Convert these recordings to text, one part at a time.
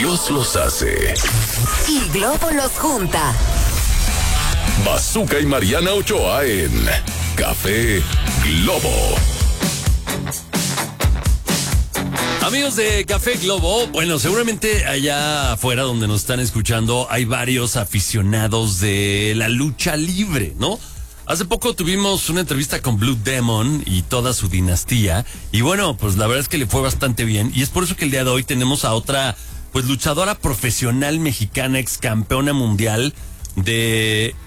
Dios los hace y Globo los junta. Bazooka y Mariana Ochoa en Café Globo. Amigos de Café Globo, bueno, seguramente allá afuera donde nos están escuchando hay varios aficionados de la lucha libre, ¿no? Hace poco tuvimos una entrevista con Blue Demon y toda su dinastía y bueno, pues la verdad es que le fue bastante bien y es por eso que el día de hoy tenemos a otra pues luchadora profesional mexicana, ex campeona mundial de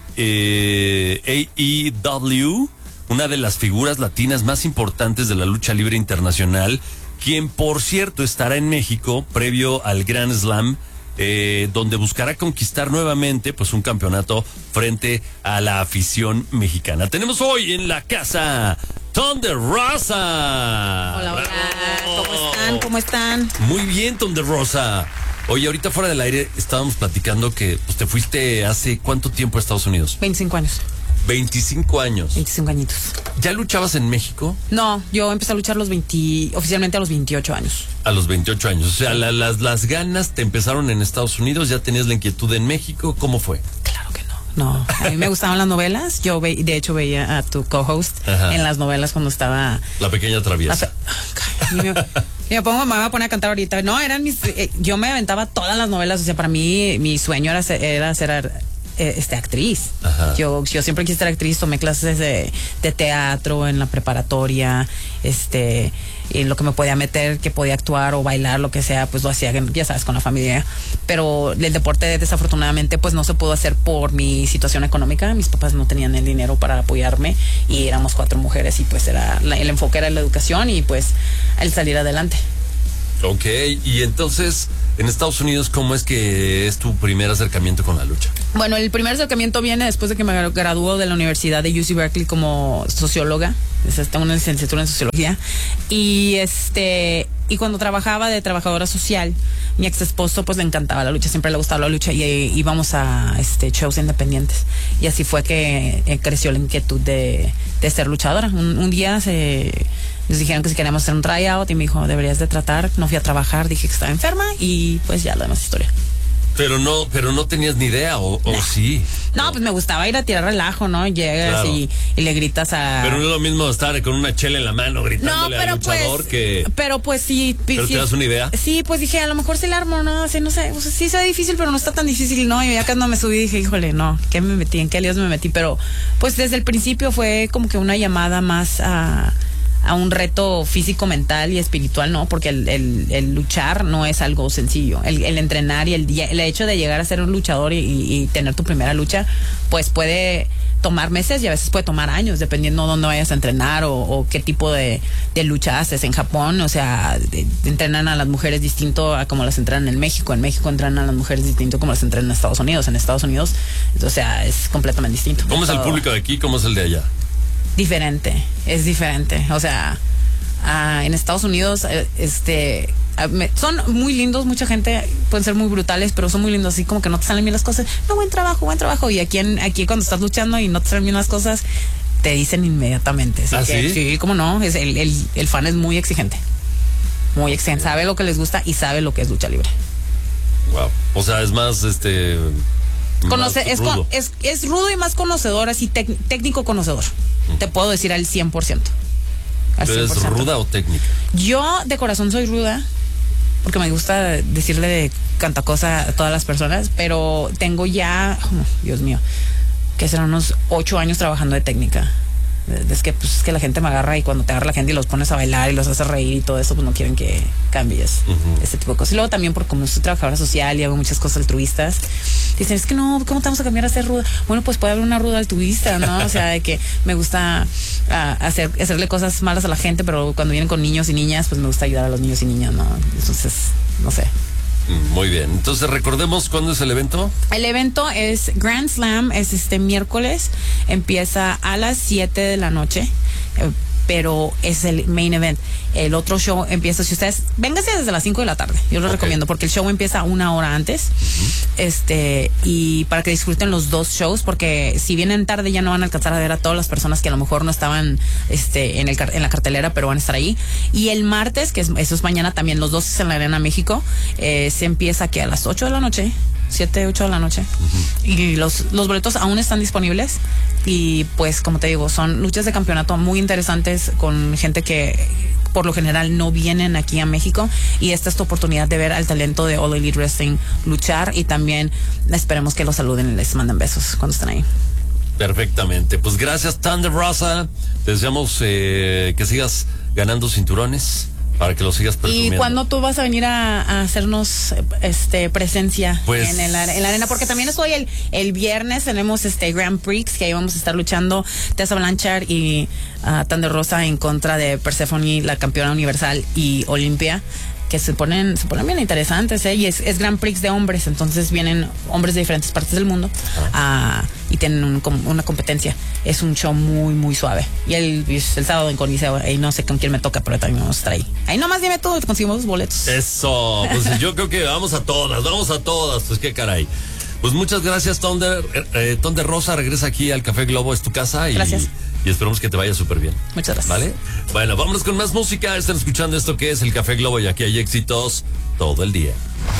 AEW, una de las figuras latinas más importantes de la lucha libre internacional, quien por cierto estará en México previo al Grand Slam, donde buscará conquistar nuevamente pues un campeonato frente a la afición mexicana. Tenemos hoy en la casa Thunder Rosa. Hola, hola. ¿Cómo están? Muy bien, Thunder Rosa. Oye, ahorita fuera del aire estábamos platicando que pues, te fuiste hace ¿cuánto tiempo a Estados Unidos? 25 años. 25 años. 25 añitos. ¿Ya luchabas en México? No, yo empecé a luchar oficialmente a los 28 años. A los 28 años. O sea, las ganas te empezaron en Estados Unidos, ya tenías la inquietud en México. ¿Cómo fue? Claro que no. No, a mí me gustaban las novelas. Yo de hecho veía a tu co-host en las novelas cuando estaba... La pequeña traviesa. Me voy a poner a cantar ahorita. No, eran yo me aventaba todas las novelas. O sea, para mí mi sueño era ser actriz. Yo siempre quise ser actriz, tomé clases de teatro en la preparatoria, en lo que me podía meter, que podía actuar o bailar, lo que sea, pues lo hacía, ya sabes, con la familia. Pero el deporte desafortunadamente pues no se pudo hacer por mi situación económica. Mis papás no tenían el dinero para apoyarme y éramos 4 mujeres y pues el enfoque era la educación y pues el salir adelante. Ok, y entonces en Estados Unidos, ¿cómo es que es tu primer acercamiento con la lucha? Bueno, el primer acercamiento viene después de que me graduó de la Universidad de UC Berkeley como socióloga. Tengo una licenciatura en sociología. Y cuando trabajaba de trabajadora social, mi ex esposo pues le encantaba la lucha, siempre le gustaba la lucha y íbamos a shows independientes. Y así fue que creció la inquietud de ser luchadora. Un día nos dijeron que si queríamos hacer un tryout y me dijo, deberías de tratar. No fui a trabajar, dije que estaba enferma y pues ya la demás historia. Pero no tenías ni idea, o sí. No, pues me gustaba ir a tirar relajo, ¿no? Llegas claro. y le gritas a... Pero no es lo mismo estar con una chela en la mano gritándole al luchador que... Pero pues sí... ¿Pero sí, te das una idea? Sí, pues dije, a lo mejor sí le armo, ¿no? Así, no sé, sí sea difícil, pero no está tan difícil, ¿no? Y ya cuando me subí dije, híjole, no, ¿qué me metí? ¿En qué líos me metí? Pero pues desde el principio fue como que una llamada más a un reto físico, mental y espiritual, ¿no? Porque el luchar no es algo sencillo. El entrenar y el hecho de llegar a ser un luchador y tener tu primera lucha, pues puede tomar meses y a veces puede tomar años, dependiendo dónde vayas a entrenar o qué tipo de lucha haces. En Japón, o sea, entrenan a las mujeres distinto a como las entrenan en México. En México entrenan a las mujeres distinto como las entrenan en Estados Unidos. En Estados Unidos, o sea, es completamente distinto. ¿Cómo es el público de aquí? ¿Cómo es el de allá? Es diferente, o sea, en Estados Unidos son muy lindos, mucha gente pueden ser muy brutales, pero son muy lindos, así como que no te salen bien las cosas. No, buen trabajo. Y aquí cuando estás luchando y no te salen bien las cosas, te dicen inmediatamente. ¿Ah, sí? Sí, cómo no, el fan es muy exigente, sabe lo que les gusta y sabe lo que es lucha libre. Wow, o sea, es más rudo. Es rudo y más conocedor, así técnico conocedor. Te puedo decir al 100%. ¿Eres ruda o técnica? Yo de corazón soy ruda, porque me gusta decirle de cantacosa a todas las personas, pero tengo ya, Dios mío, que serán unos 8 años trabajando de técnica. Es que la gente me agarra y cuando te agarra la gente y los pones a bailar y los haces reír y todo eso, pues no quieren que cambies este tipo de cosas. Y luego también porque como soy trabajadora social y hago muchas cosas altruistas, dicen, es que no, ¿cómo te vamos a cambiar a ser ruda? Bueno, pues puede haber una ruda altruista, ¿no? O sea, de que me gusta hacerle cosas malas a la gente, pero cuando vienen con niños y niñas, pues me gusta ayudar a los niños y niñas, ¿no? Entonces, no sé. Muy bien, entonces recordemos cuándo es el evento. El evento es Grand Slam, es miércoles, empieza a las 7 de la noche. pero es el main event. El otro show empieza, si ustedes, vénganse desde las 5 de la tarde, yo lo recomiendo, porque el show empieza 1 hora antes, y para que disfruten los 2 shows, porque si vienen tarde ya no van a alcanzar a ver a todas las personas que a lo mejor no estaban en la cartelera, pero van a estar ahí. Y el martes, eso es mañana también, los 2 es en la Arena México, se empieza aquí a las 8 de la noche, 7, 8 de la noche. Y los boletos aún están disponibles. Y pues, como te digo, son luchas de campeonato muy interesantes con gente que por lo general no vienen aquí a México. Y esta es tu oportunidad de ver al talento de All Elite Wrestling luchar. Y también esperemos que los saluden y les manden besos cuando estén ahí. Perfectamente. Pues gracias, Thunder Rosa. Te deseamos que sigas ganando cinturones, para que lo sigas presumiendo. ¿Y cuándo tú vas a venir a hacernos presencia pues, en la arena? Porque también estoy el viernes, tenemos Grand Prix, que ahí vamos a estar luchando Tessa Blanchard y Thunder Rosa en contra de Persephone, la campeona universal, y Olimpia, que se ponen bien interesantes, y es Grand Prix de hombres, entonces vienen hombres de diferentes partes del mundo y tienen una competencia. Es un show muy, muy suave. Y el sábado en Coliseo, ahí no sé con quién me toca, pero también vamos a estar ahí. Ahí nomás dime tú, conseguimos los boletos. Eso, pues yo creo que vamos a todas, pues qué caray. Pues muchas gracias, Thunder Rosa, regresa aquí al Café Globo, es tu casa. Gracias. Y esperamos que te vaya súper bien. Muchas gracias. ¿Vale? Bueno, vámonos con más música. Están escuchando esto que es el Café Globo y aquí hay éxitos todo el día.